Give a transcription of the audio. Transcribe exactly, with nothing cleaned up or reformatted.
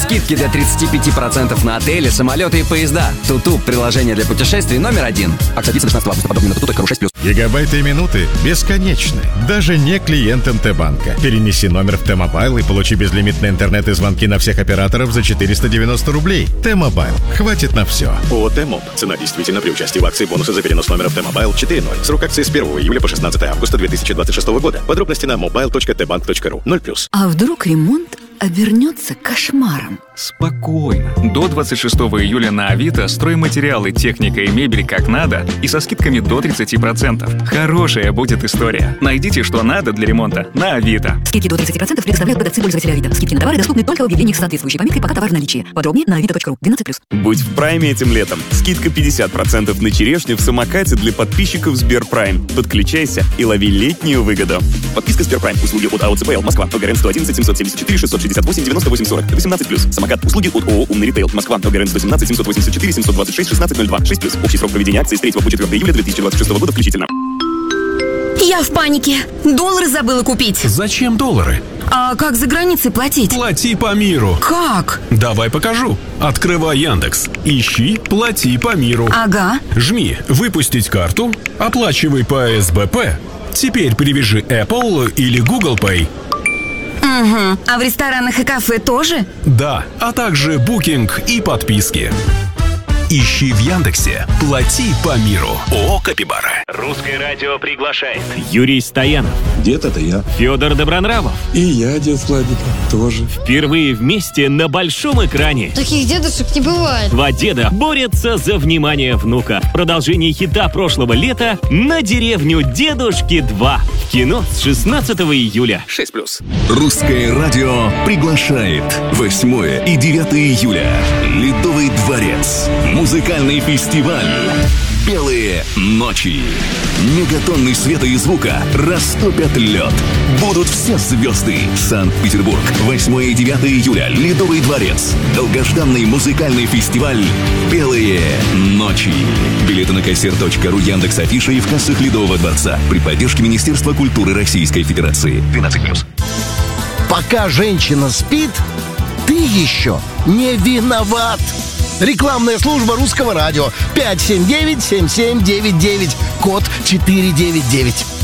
Скидки до тридцать пять процентов на отели, самолеты и поезда. Туту – приложение для путешествий номер один. Акция длится шестнадцатого августа. Подробнее на tutu.ru шесть плюс. Гигабайты и минуты бесконечны. Даже не клиентам Т-банка. Перенеси номер в Т-мобайл и получи безлимитный интернет и звонки на всех операторов за четыреста девяносто рублей. Т-мобайл. Хватит на все. ООО «Т-моб». Цена действительно при участии в акции бонусы за перенос номера в Т-мобайл четыре ноль. Срок акции с первого июля по шестнадцатое августа две тысячи двадцать шестого года. Подробности на мобайл точка тэ банк точка ру. ноль плюс. А вдруг ремонт обернется кошмаром? Спокойно. До двадцать шестого июля на Авито стройматериалы, техника и мебель как надо и со скидками до тридцати процентов. Хорошая будет история. Найдите, что надо для ремонта на Авито. Скидки до тридцати процентов предоставляют продавцы пользователи Авито. Скидки на товары доступны только в объявлениях с соответствующей пометкой «Пока товар в наличии». Подробнее на авито точка ру. двенадцать плюс. Будь в Прайме этим летом. Скидка пятьдесят процентов на черешню в самокате для подписчиков Сберпрайм. Подключайся и лови летнюю выгоду. Подписка Сберпрайм. Услуги от АО ЦПЛ Москва. ОГРН сто одиннадцать семьсот семьдесят четыре шестьсот шестьдесят восемь девяносто восемь сорок. восемнадцать плюс. Самокат. Услуги от ООО «Умный ритейл» Москва. ОГРН сто семнадцать семьсот восемьдесят четыре семьсот двадцать шесть шестнадцать ноль два. шесть плюс. Общий срок проведения акции с третьего по четвёртое июля две тысячи двадцать шестого года включительно. Я в панике. Доллары забыла купить. Зачем доллары? А как за границей платить? Плати по миру. Как? Давай покажу. Открывай Яндекс. Ищи «Плати по миру». Ага. Жми «Выпустить карту». Оплачивай по эс бэ пэ. Теперь привяжи Apple или Google Pay. Угу. А в ресторанах и кафе тоже? Да, а также букинг и подписки. Ищи в Яндексе «Плати по миру». ООО «Капибара». Русское радио приглашает Юрий Стоянов. Дед — это я. Федор Добронравов. И я, дед Владик, тоже. Впервые вместе на большом экране. Таких дедушек не бывает. Два деда борются за внимание внука. Продолжение хита прошлого лета «На деревню дедушки два». В кино с шестнадцатого июля. шесть плюс. Русское радио приглашает. восьмое и девятое июля. Ледовый дворец. Музыкальный фестиваль «Белые ночи». Мегатонны света и звука растопят лед. Будут все звезды. Санкт-Петербург. восьмое и девятое июля. Ледовый дворец. Долгожданный музыкальный фестиваль «Белые ночи». Билеты на кассир точка ру, Яндекс.Афиша и в кассах Ледового дворца. При поддержке Министерства культуры Российской Федерации. двенадцать плюс. Пока женщина спит, ты еще не виноват. Рекламная служба Русского радио. пять семь девять семь семь девять девять. Код четыре девять девять.